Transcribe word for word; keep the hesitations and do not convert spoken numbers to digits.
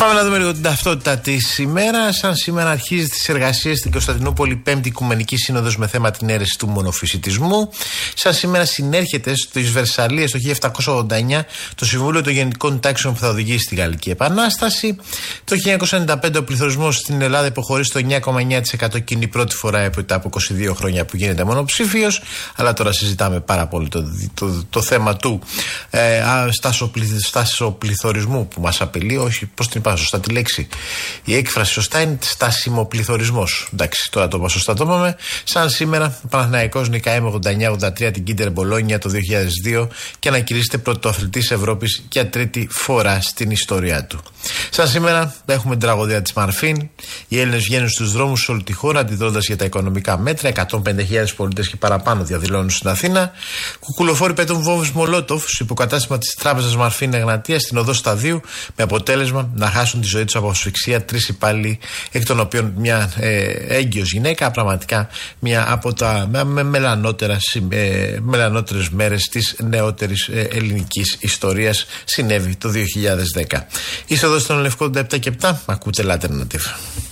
Πάμε να δούμε λίγο την ταυτότητα της ημέρας. Σαν σήμερα αρχίζει τις εργασίες στην Κωνσταντινούπολη πέμπτη Οικουμενική Σύνοδος με θέμα την αίρεση του μονοφυσιτισμού. Σαν σήμερα συνέρχεται στις Βερσαλίες το χίλια επτακόσια ογδόντα εννιά το Συμβούλιο των Γενικών Τάξεων που θα οδηγήσει στη Γαλλική Επανάσταση. Το χίλια εννιακόσια ενενήντα πέντε ο πληθωρισμός στην Ελλάδα υποχωρεί στο εννιά κόμμα εννιά τοις εκατό και είναι η πρώτη φορά μετά από είκοσι δύο χρόνια που γίνεται μονοψήφιος. Αλλά τώρα συζητάμε πάρα πολύ το, το, το θέμα του ε, στασοπληθωρισμού που μας απειλεί. Όχι, πώς την είπα σωστά τη λέξη. Η έκφραση σωστά είναι στασιμοπληθωρισμός. Εντάξει, τώρα το είπα σωστά, το είπαμε. Σαν σήμερα ο Παναθηναϊκός νικάει με ογδόντα εννιά ογδόντα τρία την Κίντερ Μπολόνια το δύο χιλιάδες δύο και ανακηρύσσεται πρωτοαθλητής Ευρώπης για τρίτη φορά στην ιστορία του. Σαν σήμερα έχουμε την τραγωδία της Μαρφίν. Οι Έλληνες βγαίνουν στους δρόμους σε όλη τη χώρα αντιδρώντας για τα οικονομικά μέτρα. εκατόν πενήντα χιλιάδες πολίτες και παραπάνω διαδηλώνουν στην Αθήνα. Κουκουλοφόροι πετούν βόμβες Μολότοφ στο υποκατάστημα της τράπεζας Μαρφίν Εγνατία στην οδό Σταδίου με αποτέλεσμα να χάσουν τη ζωή τους από ασφυξία τρεις υπάλληλοι, εκ των οποίων μια ε, έγκυος γυναίκα, πραγματικά μια από τα με, μελανότερα, ε, μελανότερες μέρες της νεότερης ε, ελληνικής ιστορίας, συνέβη το δύο χιλιάδες δέκα. Είστε εδώ στον Λευκό επτά και επτά, ακούτε Alternative.